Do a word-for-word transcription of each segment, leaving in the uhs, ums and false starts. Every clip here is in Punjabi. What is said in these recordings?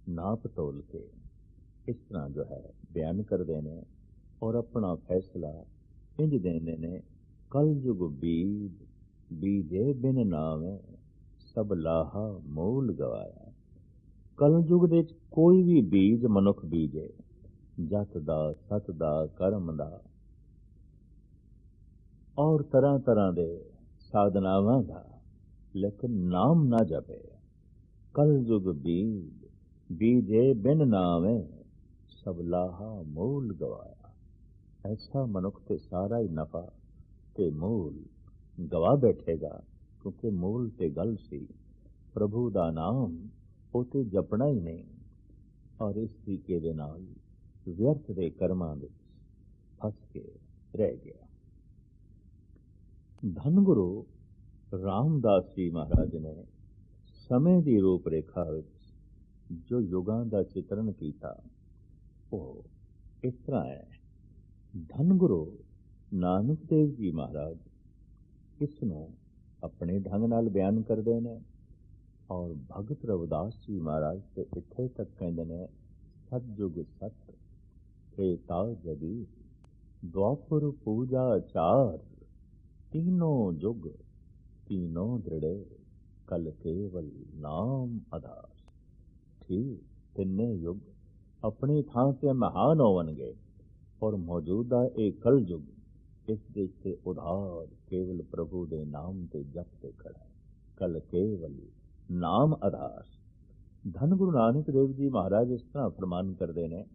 ਨਾਪ ਤੋਲ ਕੇ ਇਸ ਤਰ੍ਹਾਂ ਜੋ ਹੈ ਬਿਆਨ ਕਰਦੇ ਨੇ ਔਰ ਆਪਣਾ ਫੈਸਲਾ ਇੰਝ ਦਿੰਦੇ ਨੇ, ਕਲਯੁਗ ਬੀਜ ਬੀਜੇ ਬਿਨ ਨਾਵੇਂ ਸਭ ਲਾਹਾ ਮੂਲ ਗਵਾਇਆ। ਕਲਯੁਗ ਦੇ ਵਿੱਚ ਕੋਈ ਵੀ ਬੀਜ ਮਨੁੱਖ ਬੀਜੇ, ਜਤ ਦਾ, ਸਤ ਦਾ, ਕਰਮ ਦਾ ਔਰ ਤਰ੍ਹਾਂ ਤਰ੍ਹਾਂ ਦੇ ਸਾਧਨਾਵਾਂ ਦਾ, ਲੇਕਿਨ ਨਾਮ ਨਾ ਜਪੇ। ਕਲਯੁਗ ਬੀਜ ਬੀਜੇ ਬਿਨ ਨਾਵੇਂ ਸਭ ਲਾਹਾ ਮੂਲ ਗਵਾਇਆ। ਐਸਾ ਮਨੁੱਖ ਤੇ ਸਾਰਾ ਹੀ ਨਫਾ ਤੇ ਮੂਲ ਗਵਾ ਬੈਠੇਗਾ, ਕਿਉਂਕਿ ਮੂਲ ਤੇ ਗੱਲ ਸੀ ਪ੍ਰਭੂ ਦਾ ਨਾਮ, ਉਹ ਤੇ ਜਪਣਾ ਹੀ ਨਹੀਂ, ਔਰ ਇਸ ਤਰੀਕੇ ਦੇ ਨਾਲ ਵਿਅਰਥ ਦੇ ਕਰਮਾਂ ਵਿੱਚ ਫਸ ਕੇ ਰਹਿ ਗਿਆ। ਧੰਨ ਗੁਰੂ ਰਾਮਦਾਸ ਜੀ ਮਹਾਰਾਜ ਨੇ ਸਮੇਂ ਦੀ ਰੂਪ ਰੇਖਾ ਵਿੱਚ ਜੋ ਯੁਗਾਂ ਦਾ ਚਿਤਰਨ ਕੀਤਾ, ਉਹ ਇਸ ਤਰ੍ਹਾਂ ਹੈ। ਧੰਨ ਗੁਰੂ ਨਾਨਕ ਦੇਵ ਜੀ ਮਹਾਰਾਜ ਇਸ ਨੂੰ ਆਪਣੇ ਢੰਗ ਨਾਲ ਬਿਆਨ ਕਰਦੇ ਨੇ, ਔਰ ਭਗਤ ਰਵਿਦਾਸ ਜੀ ਮਹਾਰਾਜ ਤੇ ਇੱਥੇ ਤੱਕ ਕਹਿੰਦੇ ਨੇ, ਸਤਜੁਗ ਸਤ ਤ੍ਰੇਤਾ ਜਗੀ ਦੁਆਪਰ ਪੂਜਾ ਚਾਰ, तीनों जुग तीनों दृढ़े कल केवल नाम आधार। ठीक, तिन्ने युग अपनी थां से महान होवणगे और मौजूदा एक कल युग इस देश से उधार केवल प्रभु दे नाम ते जप ते खड़ा है। कल केवल नाम आधार। धन गुरु नानक देव जी महाराज इस तरह फरमान करते हैं,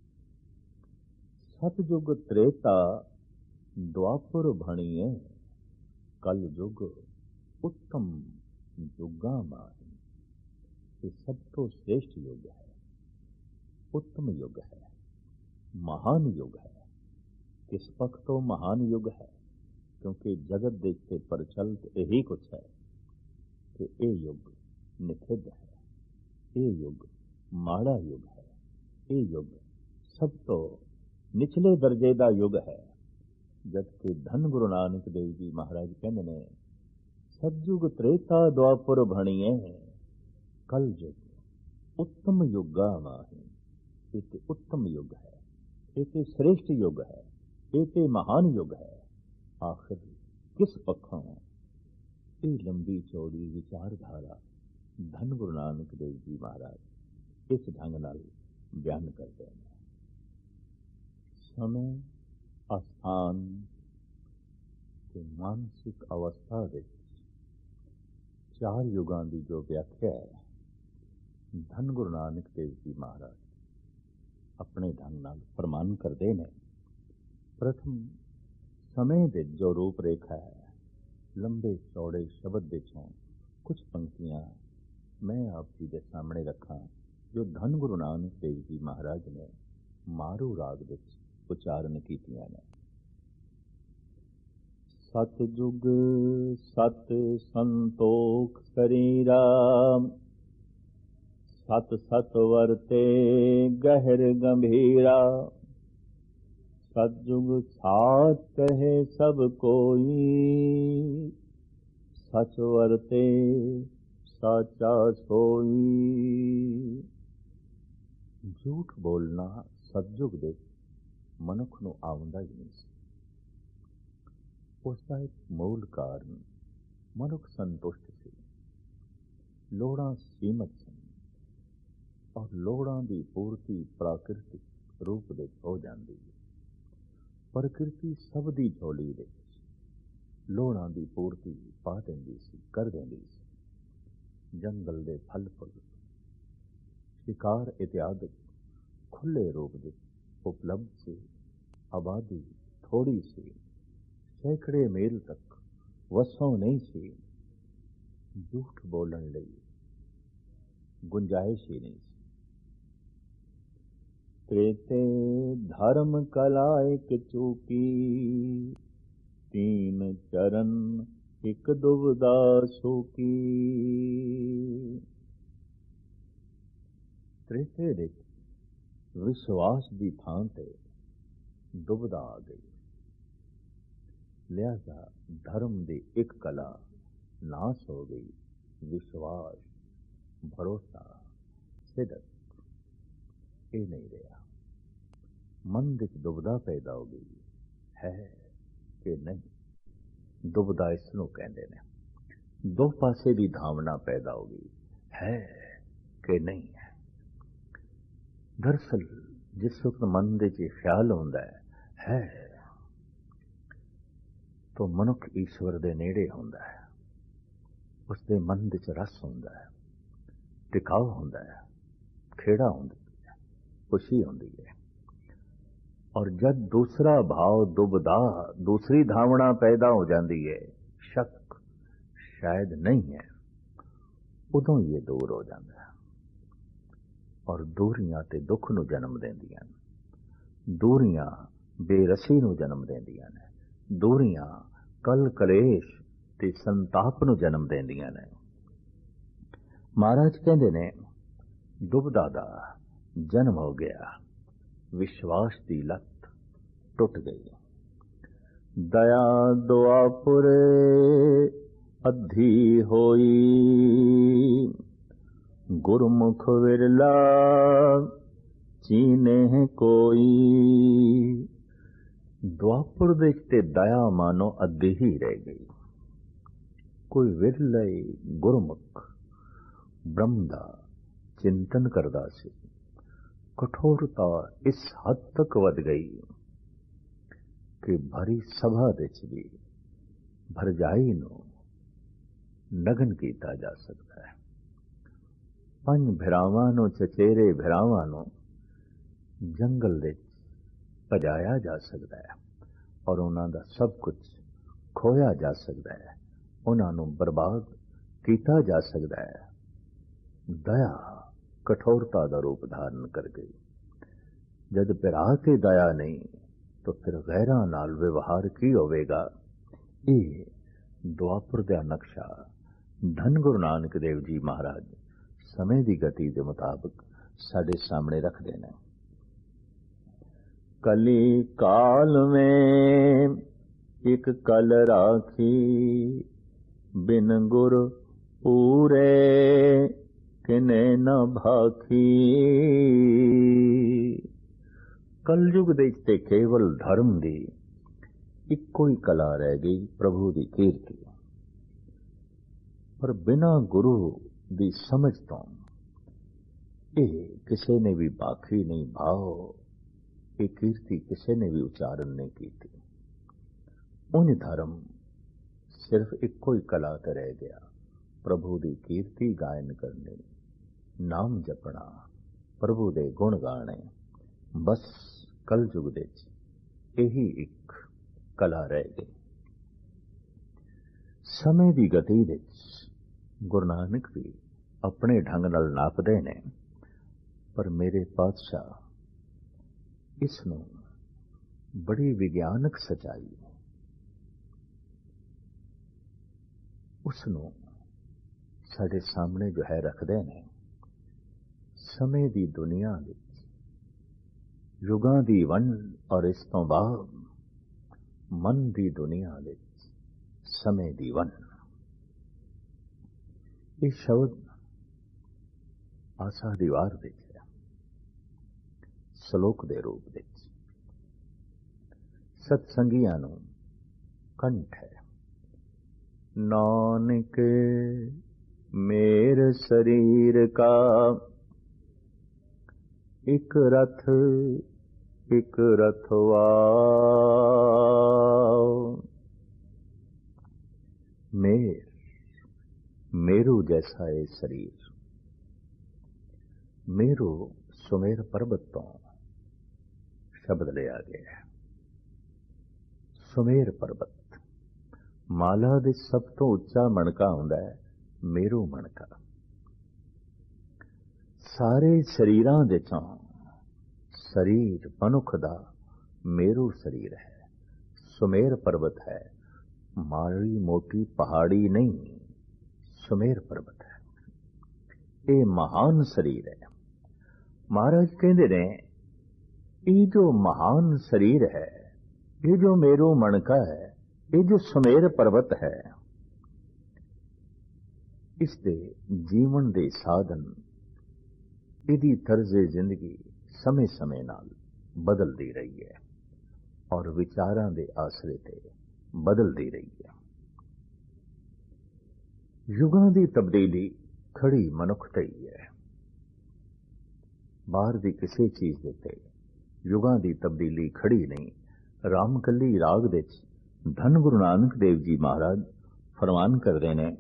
सतयुग त्रेता द्वापर भणीए कल युग उत्तम युगा माही। ये सब तो श्रेष्ठ युग है, उत्तम युग है, महान युग है। किस पक्ष तो महान युग है, क्योंकि जगत देखते प्रचलित यही कुछ है कि ये युग निषिद्ध है, ये युग माड़ा युग है, ये युग सब तो निचले दर्जे का युग है। जबकि धन गुरु नानक देव जी महाराज कहते हैं, सतयुग त्रेता द्वापर भणीए कल युग उत्तम युगा माही। ये उत्तम युग है, ये श्रेष्ठ युग है, ये महान युग है। आखिर किस पक्षों ये लंबी चौड़ी विचारधारा धन गुरु नानक देव जी महाराज इस ढंग नाल बयान करते हैं। समय अस्थान ते मानसिक अवस्था विच चार युगां की जो व्याख्या है, धन गुरु नानक देव जी महाराज अपने ढंग नाल फरमान करते हैं। प्रथम समय दे जो रूप रेखा है, लंबे चौड़े शब्द विचों कुछ पंक्तियां मैं आप जी के सामने रखा, जो धन गुरु नानक देव जी महाराज ने मारू राग विच उच्चारण कीतियां ने। सतयुग सत संतोख शरीरा, सत सत वरते गहर गंभीरा। सतयुग साच कहे सब कोई, सच वरते साचा सोई। झूठ बोलना सतयुग दे मनुख नूं आउंदा ही नहीं सी। उसका एक मूल कारण मनुख संतुष्ट सी, लोड़ां सीमित सन और लोड़ां की पूर्ति प्राकृतिक रूप दे हो जाती है। प्रकृति सब दी झोली दे लोड़ां की पूर्ति पा देंदी सी, कर देंदी सी। जंगल दे फल फुल शिकार इत्यादि खुले रूप दे उपलब्ध सी। आबादी थोड़ी सी, सैकड़े मील तक वसों नहीं सी। झूठ बोलण लई गुंजाइश ही नहीं सी। त्रेते धर्म कला एक चूकी, तीन चरण एक दुविधा सूकी। त्रेते दे विश्वास की थां ते दुविधा आ गई। लिहाजा धर्म की एक कला नाश हो गई। विश्वास, भरोसा, सिदक ਇਹ ਨਹੀਂ ਰਿਹਾ। ਮਨ ਵਿੱਚ ਦੁਬਦਾ ਪੈਦਾ ਹੋ ਗਈ, ਹੈ ਕਿ ਨਹੀਂ। ਦੁਬਦਾ ਇਸ ਨੂੰ ਕਹਿੰਦੇ ਨੇ। ਦੋ ਪਾਸੇ ਦੀ ਧਾਵਨਾ ਪੈਦਾ ਹੋ ਗਈ, ਹੈ ਕਿ ਨਹੀਂ ਹੈ। ਦਰਅਸਲ ਜਿਸ ਵਕਤ ਮਨ ਦੇ ਚ ਖਿਆਲ ਹੁੰਦਾ ਹੈ, ਹੈ ਤਾਂ ਮਨੁੱਖ ਈਸ਼ਵਰ ਦੇ ਨੇੜੇ ਹੁੰਦਾ ਹੈ। ਉਸਦੇ ਮਨ ਵਿੱਚ ਰਸ ਹੁੰਦਾ ਹੈ, ਟਿਕਾਉ ਹੁੰਦਾ ਹੈ, ਖੇੜਾ ਹੁੰਦੀ ਹੈ, ਖੁਸ਼ੀ ਹੁੰਦੀ ਹੈ। ਔਰ ਜਦ ਦੂਸਰਾ ਭਾਵ ਦੁਬਦਾ, ਦੂਸਰੀ ਧਾਵਨਾ ਪੈਦਾ ਹੋ ਜਾਂਦੀ ਹੈ, ਸ਼ੱਕ ਸ਼ਾਇਦ ਨਹੀਂ ਹੈ, ਉਦੋਂ ਹੀ ਇਹ ਦੂਰ ਹੋ ਜਾਂਦਾ ਹੈ। ਔਰ ਦੂਰੀਆਂ ਤੇ ਦੁੱਖ ਨੂੰ ਜਨਮ ਦਿੰਦੀਆਂ ਨੇ, ਦੂਰੀਆਂ ਬੇਰਸੀ ਨੂੰ ਜਨਮ ਦਿੰਦੀਆਂ ਨੇ, ਦੂਰੀਆਂ ਕਲ ਕਲੇਸ਼ ਤੇ ਸੰਤਾਪ ਨੂੰ ਜਨਮ ਦਿੰਦੀਆਂ ਨੇ। ਮਹਾਰਾਜ ਕਹਿੰਦੇ ਨੇ ਦੁਬਦਾ ਦਾ ਜਨਮ ਹੋ ਗਿਆ, ਵਿਸ਼ਵਾਸ ਦੀ ਲੱਤ ਟੁੱਟ ਗਈ। ਦਇਆ ਦੁਆਪੁਰੇ ਅੱਧੀ ਹੋਈ, ਗੁਰਮੁਖ ਵਿਰਲਾ ਚੀਨੇ ਕੋਈ। ਦੁਆਪੁਰ ਦੇ ਤੇ ਦਇਆ ਮਾਨੋ ਅੱਧੀ ਹੀ ਰਹਿ ਗਈ। ਕੋਈ ਵਿਰਲੇ ਗੁਰਮੁਖ ਬ੍ਰਹਮ ਦਾ ਚਿੰਤਨ ਕਰਦਾ ਸੀ। ਕਠੋਰਤਾ ਇਸ ਹੱਦ ਤੱਕ ਵੱਧ ਗਈ ਕਿ ਭਰੀ ਸਭਾ ਵਿੱਚ ਵੀ ਭਰਜਾਈ ਨੂੰ ਨਗਨ ਕੀਤਾ ਜਾ ਸਕਦਾ ਹੈ। ਪੰਜ ਭਰਾਵਾਂ ਨੂੰ, ਚਚੇਰੇ ਭਰਾਵਾਂ ਨੂੰ ਜੰਗਲ ਵਿੱਚ ਭਜਾਇਆ ਜਾ ਸਕਦਾ ਹੈ ਔਰ ਉਹਨਾਂ ਦਾ ਸਭ ਕੁਝ ਖੋਇਆ ਜਾ ਸਕਦਾ ਹੈ, ਉਹਨਾਂ ਨੂੰ ਬਰਬਾਦ ਕੀਤਾ ਜਾ ਸਕਦਾ ਹੈ। ਦਇਆ ਕਠੋਰਤਾ ਦਾ ਰੂਪ ਧਾਰਨ ਕਰ ਗਈ। ਜਦ ਭਰਾ ਤੇ ਦਇਆ ਨਹੀਂ ਤਾਂ ਫਿਰ ਗੈਰਾਂ ਨਾਲ ਵਿਵਹਾਰ ਕੀ ਹੋਵੇਗਾ। ਇਹ ਦੁਆਪੁਰ ਦਾ ਨਕਸ਼ਾ ਧੰਨ ਗੁਰੂ ਨਾਨਕ ਦੇਵ ਜੀ ਮਹਾਰਾਜ ਸਮੇਂ ਦੀ ਗਤੀ ਦੇ ਮੁਤਾਬਕ ਸਾਡੇ ਸਾਹਮਣੇ ਰੱਖਦੇ ਨੇ। ਕਲੀ ਕਾਲ में ਇੱਕ ਕਲ ਰਾਖੀ, ਬਿਨ ਗੁਰ ਪੂਰੇ ਕਿਨੇ ਨਾ ਭਾਖੀ। ਕਲਯੁਗ ਦੇ ਤੇ ਕੇਵਲ ਧਰਮ ਦੀ ਇੱਕੋ ਹੀ ਕਲਾ ਰਹਿ ਗਈ, ਪ੍ਰਭੂ ਦੀ ਕੀਰਤੀ। ਪਰ ਬਿਨਾਂ ਗੁਰੂ ਦੀ ਸਮਝ ਤੋਂ ਇਹ ਕਿਸੇ ਨੇ ਵੀ ਭਾਖੀ ਨਹੀਂ ਭਾਓ, ਇਹ ਕੀਰਤੀ ਕਿਸੇ ਨੇ ਵੀ ਉਚਾਰਨ ਨਹੀਂ ਕੀਤੀ। ਉਂਝ ਧਰਮ ਸਿਰਫ ਇੱਕੋ ਹੀ ਕਲਾ ਤੇ ਰਹਿ ਗਿਆ, ਪ੍ਰਭੂ ਦੀ ਕੀਰਤੀ ਗਾਇਨ ਕਰਨੀ, ਨਾਮ ਜਪਣਾ, ਪ੍ਰਭੂ ਦੇ ਗੁਣ ਗਾਣੇ। ਬਸ ਕਲਯੁਗ ਦੇ ਵਿੱਚ ਇਹੀ ਇੱਕ ਕਲਾ ਰਹਿ ਗਈ। ਸਮੇਂ ਦੀ ਗਤੀ ਵਿੱਚ ਗੁਰੂ ਨਾਨਕ ਵੀ ਆਪਣੇ ਢੰਗ ਨਾਲ ਨਾਪਦੇ ਨੇ, ਪਰ ਮੇਰੇ ਪਾਤਸ਼ਾਹ ਇਸ ਨੂੰ ਬੜੀ ਵਿਗਿਆਨਕ ਸਚਾਈ, ਉਸ ਨੂੰ ਸਾਡੇ ਸਾਹਮਣੇ ਜੋ ਹੈ ਰੱਖਦੇ ਨੇ। ਸਮੇਂ ਦੀ ਦੁਨੀਆ ਵਿੱਚ ਯੁਗਾਂ ਦੀ ਵੰਡ ਔਰ ਇਸ ਤੋਂ ਬਾਅਦ ਮਨ ਦੀ ਦੁਨੀਆ ਵਿੱਚ ਸਮੇਂ ਦੀ ਵੰਡ। ਇਹ ਸ਼ਬਦ ਆਸਾ ਦੀਵਾਰ ਵਿੱਚ ਹੈ, ਸ਼ਲੋਕ ਦੇ ਰੂਪ ਵਿੱਚ। ਸਤਸੰਗੀਆਂ ਨੂੰ ਕੰਠ ਹੈ। ਨਾਨਕ ਮੇਰ ਸਰੀਰ ਕਾ ਇੱਕ ਰਥ ਇੱਕ ਰਥਵਾ। ਮੇਰ मेरु जैसा है शरीर। मेरु सुमेर पर्वत तो शब्द लिया गया है। सुमेर पर्वत माला दे सब तो उच्चा मणका हुंदा है मेरु मणका। सारे शरीरां दे चों शरीर मनुख दा मेरु शरीर है, सुमेर पर्वत है। माड़ी मोटी पहाड़ी नहीं, सुमेर पर्वत है। ये महान शरीर है। महाराज कहते ने ये जो महान शरीर है, ये जो मेरु मणका है, ये जो सुमेर पर्वत है, इसके जीवन दे साधन, इदी तर्जे जिंदगी ਸਮੇਂ ਸਮੇਂ ਨਾਲ ਬਦਲਦੀ ਰਹੀ ਹੈ ਔਰ ਵਿਚਾਰਾਂ ਦੇ ਆਸਰੇ ਤੇ ਬਦਲਦੀ ਰਹੀ ਹੈ। ਯੁਗਾਂ ਦੀ ਤਬਦੀਲੀ ਖੜੀ ਮਨੁੱਖ ਤੇ ਹੀ ਹੈ। ਬਾਹਰ ਦੀ ਕਿਸੇ ਚੀਜ਼ ਦੇ ਉੱਤੇ ਯੁਗਾਂ ਦੀ ਤਬਦੀਲੀ ਖੜੀ ਨਹੀਂ। ਰਾਮਕਲੀ ਰਾਗ ਦੇ ਵਿੱਚ ਧੰਨ ਗੁਰੂ ਨਾਨਕ ਦੇਵ ਜੀ ਮਹਾਰਾਜ ਫਰਮਾਨ ਕਰਦੇ ਨੇ,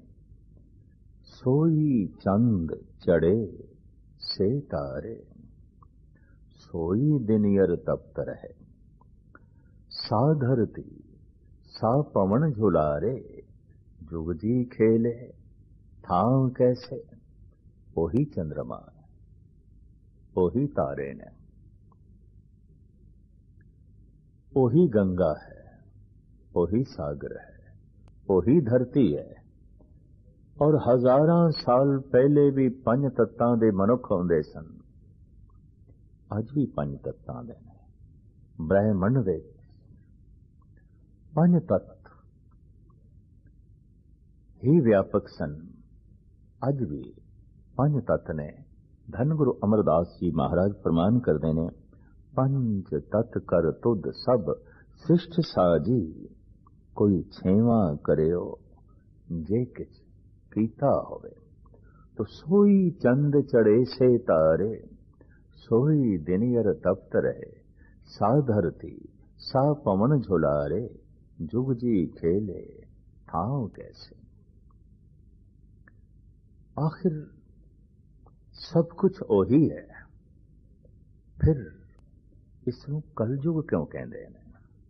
ਸੋਈ ਚੰਦ ਚੜੇ ਸੇ ਤਾਰੇ, ਸੋਈ ਦਿਨਯਰ ਤਪਤ ਰਹੇ, ਸਾ ਧਰਤੀ ਸਾ ਪਵਨ ਝੁਲਾਰੇ, जुग जी खेले थां कैसे। ਉਹੀ ਚੰਦਰਮਾ ਹੈ, ਉਹੀ ਤਾਰੇ ਨੇ, ਉਹੀ ਗੰਗਾ ਹੈ, ਉਹੀ ਸਾਗਰ ਹੈ, ਉਹੀ ਧਰਤੀ ਹੈ। ਔਰ ਹਜ਼ਾਰਾਂ ਸਾਲ ਪਹਿਲੇ ਵੀ ਪੰਜ ਤੱਤਾਂ ਦੇ ਮਨੁੱਖ ਹੁੰਦੇ ਸਨ, ਅੱਜ ਵੀ ਪੰਜ ਤੱਤਾਂ ਦੇ ਨੇ। ਬ੍ਰਹਿਮੰਡ ਦੇ ਪੰਜ ਤੱਤ ਹੀ ਵਿਆਪਕ ਸਨ, ਅੱਜ ਵੀ ਪੰਜ ਤੱਤ ਨੇ। ਧੰਨ ਗੁਰੂ ਅਮਰਦਾਸ ਜੀ ਮਹਾਰਾਜ ਫਰਮਾਨ ਕਰਦੇ ਨੇ, ਪੰਜ ਤੱਤ ਕਰ ਤੁਧ ਸਭ ਸ੍ਰਿਸ਼ਟ ਸਾਜੀ, ਕੋਈ ਛੇਵਾਂ ਕਰਿਓ ਜੇ ਕਿਛ ਕੀਤਾ ਹੋਵੇ। ਤੋ ਸੋਈ ਚੰਦ ਚੜੇ ਸੇ ਤਾਰੇ, सोई दिनयर तप्त रहे, सा धरती सा पवन झुलारे, जुग जी खेले ठाव कैसे। आखिर सब कुछ ओही है, फिर इसनू कलयुग क्यों कहते हैं?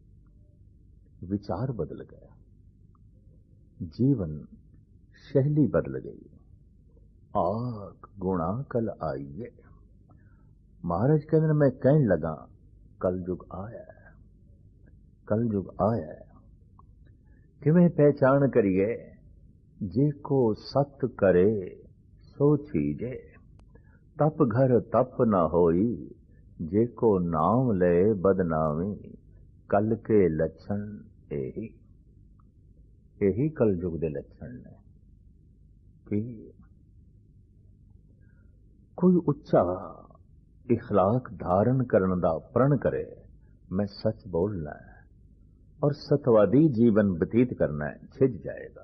विचार बदल गया, जीवन शैली बदल गई। आग गुणा कल आइए, महाराज कहते मैं कहने लगा कलयुग आया है, कलयुग आया है। किवें पहचान करिए, जे को सत करे सो चीजे, तप घर तप न होई, जे को नाम ले बदनामी, कल के लक्षण यही यही कलयुग के लक्षण ने। कि कोई उच्चा इखलाक धारण करने का प्रण करे, मैं सच बोलना है और सतवादी जीवन बतीत करना है, छिज जाएगा।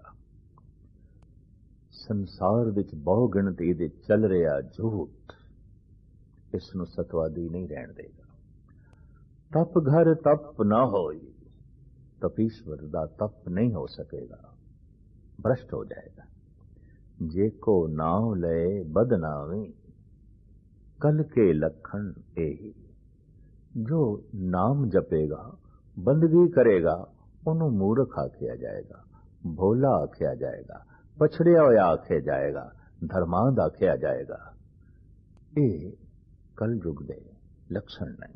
संसार विच बहु गिणती दे चल रहा झूठ, इसनू सतवादी नहीं रहन देगा। तप घर तप ना होई, तपीश्वर दा तप नहीं हो सकेगा, भ्रष्ट हो जाएगा। जे को नाम ले बदनामी, कल के लक्षण यही। जो नाम जपेगा, बंदगी करेगा, उन्होंने मूर्ख आख्या जाएगा, भोला आख्या जाएगा, पछड़िया होया आख्या जाएगा, धर्मांध आख्या जाएगा। ये कलयुग दे लक्षण ने।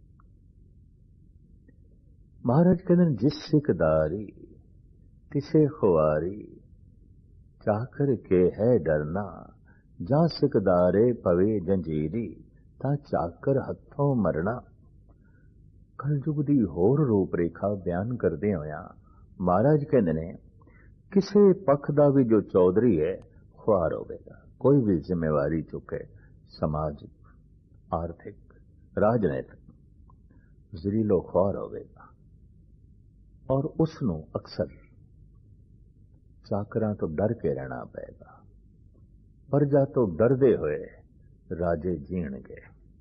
महाराज कहते जिस सिकदारी तिसे खुआरी, चाकर के है डरना, जा सिकदारे पवे जंजीरी, ता चाकर हथों मरना। कलयुग दी होर रूप रेखा बयान करदे होया महाराज कहंदे ने, किसे पक्ष दा भी जो चौधरी है खुआर होवेगा। कोई भी जिम्मेवारी चुके, समाजिक, आर्थिक, राजनैतिक, जरीलो खुआर होवेगा। और उसनू अक्सर चाकरां तो डर के रहना पेगा। प्रजा तो डरदे हुए राजे जीणगे।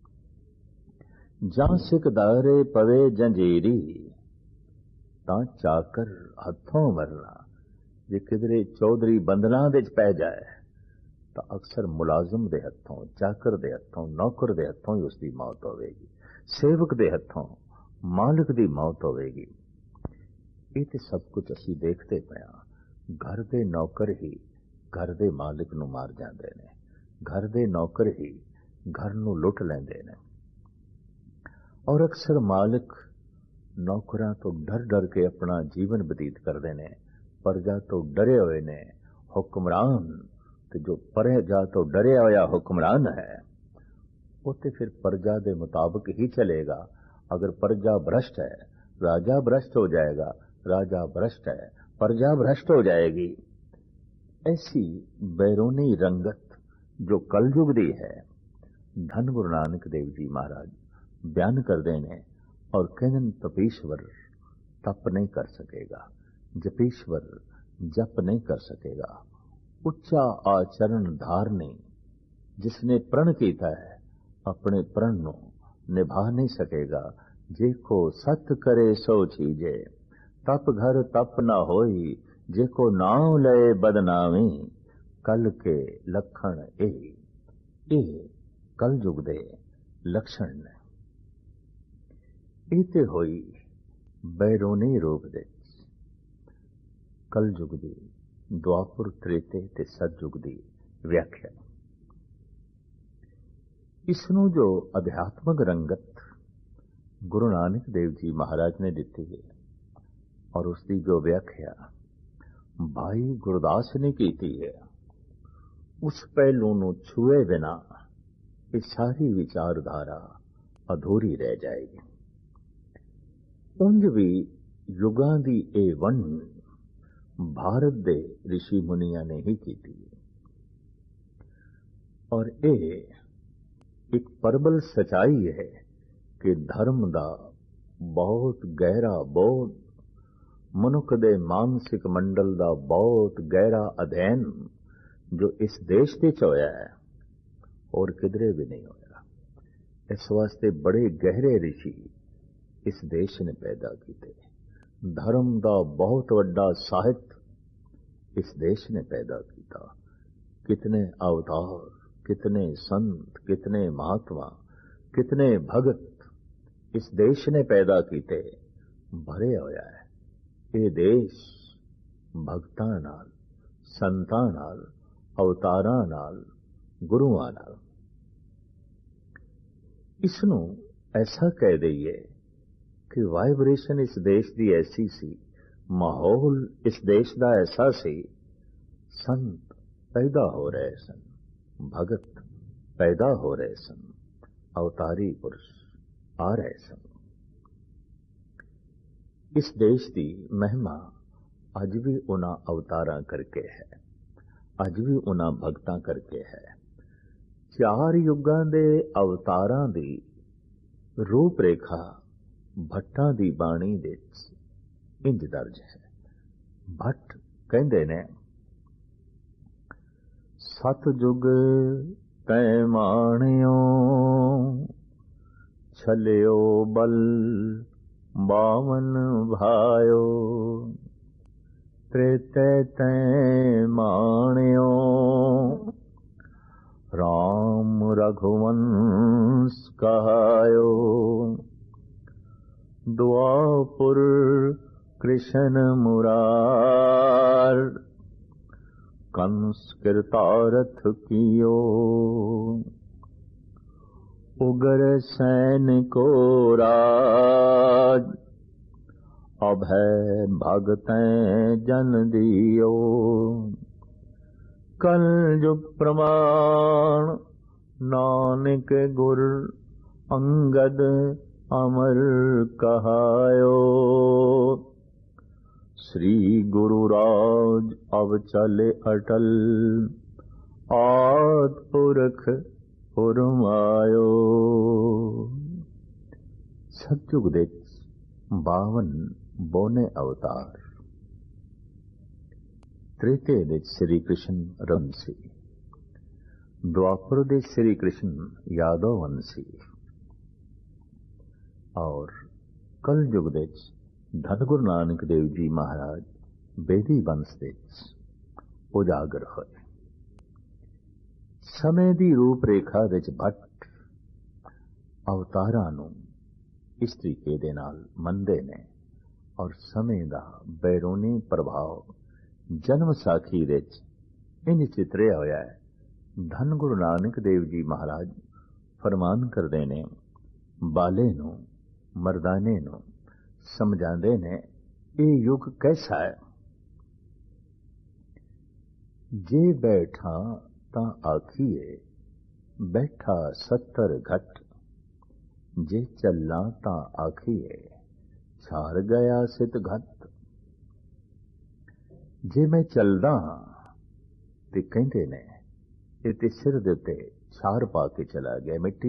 जां सिकदारे पवे जंजीरी, तां चाकर हथों मरना। जे किधरे चौधरी बंधना दे पै जाए तो अक्सर मुलाजम दे हथों, चाकर दे हथों, नौकर दे हथों ही उसकी मौत होवेगी, सेवक दे हथों, मालिक दी मौत होवेगी। ये तो सब कुछ असी देखते पे हां। घर दे नौकर ही घर दे मालिक नू मार जांदे ने, घर दे नौकर ही घर नू लुट लैंदे ने। और अक्सर मालिक नौकरां तो डर डर के अपना जीवन बतीत करते ने। प्रजा तो डरे हुए ने, हुक्मरान ते जो प्रजा तो डरिया होया हुक्मरान है, वो तो फिर प्रजा के मुताबिक ही चलेगा। अगर प्रजा भ्रष्ट है, राजा भ्रष्ट हो जाएगा, राजा भ्रष्ट है, प्रजा भ्रष्ट हो जाएगी। ऐसी बैरूनी रंगत जो कलयुग दी है, ਧੰਨ ਗੁਰੂ ਨਾਨਕ ਦੇਵ ਜੀ ਮਹਾਰਾਜ ਬਿਆਨ ਕਰਦੇ ਨੇ ਔਰ ਕਹਿੰਦੇ ਤਪੀਸ਼ਵਰ ਤਪ ਨਹੀਂ ਕਰ ਸਕੇਗਾ, ਜਪੀਸ਼ਵਰ ਜਪ ਨਹੀਂ ਕਰ ਸਕੇਗਾ। ਉੱਚਾ ਆਚਰਨ ਧਾਰਨੀ, ਜਿਸਨੇ ਪ੍ਰਣ ਕੀਤਾ ਹੈ ਆਪਣੇ ਪ੍ਰਣ ਨੂੰ ਨਿਭਾ ਨਹੀਂ ਸਕੇਗਾ। ਜੇ ਕੋ ਸਤ ਕਰੇ ਸੋ ਚੀਜੇ, ਤਪ ਘਰ ਤਪ ਨਾ ਹੋਈ, ਜੇ ਕੋ ਨਾਮ ਲਏ ਬਦਨਾਮੀ, ਕਲ ਕੇ ਲਖਣ ਇਹ ਇਹ ਕਲ ਯੁਗ ਦੇ ਲਕਸ਼ਣ ਨੇ। ਇਹ ਤੇ ਹੋਈ ਬੈਰੋਨੀ ਰੂਪ ਦੇ ਕਲ ਯੁਗ ਦੀ, ਦੁਆਪੁਰ ਤ੍ਰੇਤੇ ਤੇ ਸਤਯੁਗ ਦੀ ਵਿਆਖਿਆ। ਇਸ ਨੂੰ ਜੋ ਅਧਿਆਤਮਕ ਰੰਗਤ ਗੁਰੂ ਨਾਨਕ ਦੇਵ ਜੀ ਮਹਾਰਾਜ ਨੇ ਦਿੱਤੀ ਹੈ ਔਰ ਉਸ ਦੀ ਜੋ ਵਿਆਖਿਆ ਭਾਈ ਗੁਰਦਾਸ ਨੇ ਕੀਤੀ ਹੈ, ਉਸ ਪਹਿਲੂ ਨੂੰ ਛੂਏ ਬਿਨਾ ਇਹ ਸਾਰੀ ਵਿਚਾਰਧਾਰਾ ਅਧੂਰੀ ਰਹਿ ਜਾਏਗੀ। ਉਂਝ ਵੀ ਯੁਗਾਂ ਦੀ ਇਹ ਵੰਡ ਭਾਰਤ ਦੇ ਰਿਸ਼ੀ ਮੁਨੀਆਂ ਨੇ ਹੀ ਕੀਤੀ ਹੈ ਔਰ ਇਹ ਇੱਕ ਪ੍ਰਬਲ ਸਚਾਈ ਹੈ ਕਿ ਧਰਮ ਦਾ ਬਹੁਤ ਗਹਿਰਾ, ਬਹੁਤ ਮਨੁੱਖ ਦੇ ਮਾਨਸਿਕ ਮੰਡਲ ਦਾ ਬਹੁਤ ਗਹਿਰਾ ਅਧਿਐਨ ਜੋ ਇਸ ਦੇਸ਼ ਵਿੱਚ ਹੋਇਆ ਹੈ ਔਰ ਕਿਧਰੇ ਵੀ ਨਹੀਂ ਹੋਇਆ। ਇਸ ਵਾਸਤੇ ਬੜੇ ਗਹਿਰੇ ਰਿਸ਼ੀ ਇਸ ਦੇਸ਼ ਨੇ ਪੈਦਾ ਕੀਤੇ। ਧਰਮ ਦਾ ਬਹੁਤ ਵੱਡਾ ਸਾਹਿਤ ਇਸ ਦੇਸ਼ ਨੇ ਪੈਦਾ ਕੀਤਾ। ਕਿਤਨੇ ਅਵਤਾਰ, ਕਿਤਨੇ ਸੰਤ, ਕਿਤਨੇ ਮਹਾਤਮਾ, ਕਿਤਨੇ ਭਗਤ ਇਸ ਦੇਸ਼ ਨੇ ਪੈਦਾ ਕੀਤੇ। ਭਰਿਆ ਹੋਇਆ ਹੈ ਇਹ ਦੇਸ਼ ਭਗਤਾਂ ਨਾਲ, ਸੰਤਾਂ ਨਾਲ, ਅਵਤਾਰਾਂ ਨਾਲ, ਗੁਰੂਆਂ ਨਾਲ। ਇਸ ਨੂੰ ਐਸਾ ਕਹਿ ਦਈਏ ਕਿ ਵਾਈਬ੍ਰੇਸ਼ਨ ਇਸ ਦੇਸ਼ ਦੀ ਐਸੀ ਸੀ, ਮਾਹੌਲ ਇਸ ਦੇਸ਼ ਦਾ ਐਸਾ ਸੀ, ਸੰਤ ਪੈਦਾ ਹੋ ਰਹੇ ਸਨ, ਭਗਤ ਪੈਦਾ ਹੋ ਰਹੇ ਸਨ, ਅਵਤਾਰੀ ਪੁਰਸ਼ ਆ ਰਹੇ ਸਨ। ਇਸ ਦੇਸ਼ ਦੀ ਮਹਿਮਾ ਅੱਜ ਵੀ ਉਹਨਾਂ ਅਵਤਾਰਾਂ ਕਰਕੇ ਹੈ, ਅੱਜ ਵੀ ਉਹਨਾਂ ਭਗਤਾਂ ਕਰਕੇ ਹੈ। ਚਾਰ ਯੁੱਗਾਂ ਦੇ ਅਵਤਾਰਾਂ ਦੀ ਰੂਪ ਰੇਖਾ ਭੱਟਾਂ ਦੀ ਬਾਣੀ ਵਿੱਚ ਇੰਜ ਦਰਜ ਹੈ। ਭੱਟ ਕਹਿੰਦੇ ਨੇ, ਸਤਜੁਗ ਤੈ ਮਾਣਿਓ, ਛਲਿਓ ਬਲ ਬਾਵਨ ਭਾਇਓ, ਤ੍ਰੇਤੇ ਤੈ ਮਾਣਿਓ, ਰਾਮ ਰਘੁਵੰਸ ਕਹਾਇਓ, ਦੁਆਪੁਰ ਕ੍ਰਿਸ਼ਨ ਮੁਰਾਰ, ਕੰਸ ਕਿਰਤਾਰਥ ਕੀਓ, ਉਗਰ ਸੈਨ ਕੋ ਰਾਜ, ਅਭੈ ਭਗਤੈ ਜਨ ਦਿਓ, ਕਲ ਯੁਗ ਪ੍ਰਮਾਣ, ਨਾਨਕ ਗੁਰ ਅੰਗਦ ਅਮਰ ਕਹਾਇਓ, श्री गुरु राज अब चले अटल, आद पुरख फुरमायो। सतयुग ਦੇ ਬਾਵਨ ਬੋਨੇ ਅਵਤਾਰ, ਤ੍ਰੇਤੇ ਦੇ ਸ੍ਰੀ ਕ੍ਰਿਸ਼ਨ ਰਮਸੀ, ਦੁਆਪਰ ਦੇ ਸ੍ਰੀ ਕ੍ਰਿਸ਼ਨ ਯਾਦਵੰਸੀ ਔਰ ਕਲ ਯੁਗ ਦੇ ਧੰਨ ਗੁਰੂ ਨਾਨਕ ਦੇਵ ਜੀ ਮਹਾਰਾਜ ਬੇਦੀ ਬੰਸ ਵਿੱਚ ਉਜਾਗਰ ਹੋਏ। ਸਮੇਂ ਦੀ ਰੂਪ ਰੇਖਾ ਵਿੱਚ ਭੱਟ ਅਵਤਾਰਾਂ ਨੂੰ ਇਸ ਤਰੀਕੇ ਦੇ ਨਾਲ ਮੰਨਦੇ ਨੇ ਔਰ ਸਮੇਂ ਦਾ ਬੈਰੂਨੀ ਪ੍ਰਭਾਵ ਜਨਮ ਸਾਖੀ ਵਿੱਚ ਇੰਜ ਚਿਤਰਿਆ ਹੋਇਆ ਹੈ। ਧੰਨ ਗੁਰੂ ਨਾਨਕ ਦੇਵ ਜੀ ਮਹਾਰਾਜ ਫਰਮਾਨ ਕਰਦੇ ਨੇ, ਬਾਲੇ ਨੂੰ, ਮਰਦਾਨੇ ਨੂੰ ਸਮਝਾਉਂਦੇ ਨੇ, ਇਹ ਯੁੱਗ ਕੈਸਾ ਹੈ। ਜੇ ਬੈਠਾ ਤਾਂ ਆਖੀਏ ਬੈਠਾ ਸੱਤਰ ਘਟ, ਜੇ ਚੱਲਾਂ ਤਾਂ ਆਖੀਏ ਛਾਰ ਗਿਆ ਸਿਤ ਘਟ। ਜੇ ਮੈਂ ਚੱਲਦਾ ਤੇ ਕਹਿੰਦੇ ਨੇ ਇਹ ਤੇ ਸਿਰ ਦੇ ਉੱਤੇ छार पा के चला गया, मिट्टी